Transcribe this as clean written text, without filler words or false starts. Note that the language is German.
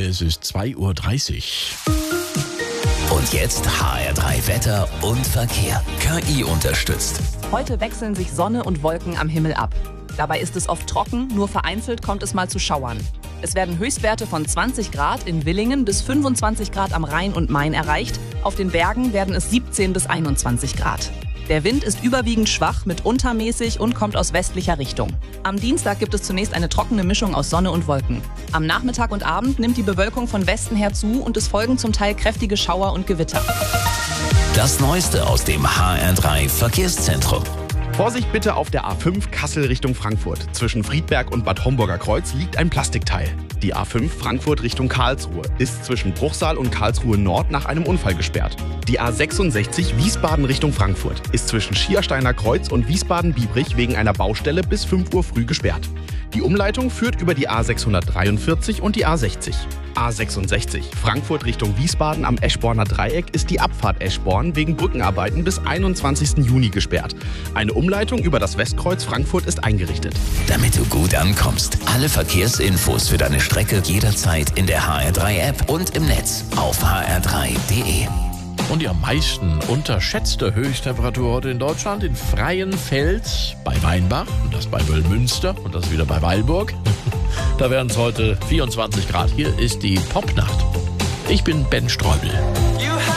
Es ist 2:30 Uhr. Und jetzt HR3 Wetter und Verkehr. KI unterstützt. Heute wechseln sich Sonne und Wolken am Himmel ab. Dabei ist es oft trocken, nur vereinzelt kommt es mal zu Schauern. Es werden Höchstwerte von 20 Grad in Villingen bis 25 Grad am Rhein und Main erreicht. Auf den Bergen werden es 17 bis 21 Grad. Der Wind ist überwiegend schwach, mitunter mäßig und kommt aus westlicher Richtung. Am Dienstag gibt es zunächst eine trockene Mischung aus Sonne und Wolken. Am Nachmittag und Abend nimmt die Bewölkung von Westen her zu und es folgen zum Teil kräftige Schauer und Gewitter. Das Neueste aus dem HR3 Verkehrszentrum. Vorsicht bitte auf der A5 Kassel Richtung Frankfurt. Zwischen Friedberg und Bad Homburger Kreuz liegt ein Plastikteil. Die A5 Frankfurt Richtung Karlsruhe ist zwischen Bruchsal und Karlsruhe Nord nach einem Unfall gesperrt. Die A66 Wiesbaden Richtung Frankfurt ist zwischen Schiersteiner Kreuz und Wiesbaden-Biebrich wegen einer Baustelle bis 5 Uhr früh gesperrt. Die Umleitung führt über die A643 und die A60. A66 Frankfurt Richtung Wiesbaden am Eschborner Dreieck ist die Abfahrt Eschborn wegen Brückenarbeiten bis 21. Juni gesperrt. Eine Umleitung über das Westkreuz Frankfurt ist eingerichtet. Damit du gut ankommst. Alle Verkehrsinfos für deine Strecke jederzeit in der HR3-App und im Netz auf hr3.de. Und die am meisten unterschätzte Höchsttemperatur heute in Deutschland in Freienfeld bei Weinbach und das bei Wöllmünster und das wieder bei Weilburg. Da wären es heute 24 Grad. Hier ist die Popnacht. Ich bin Ben Streubel.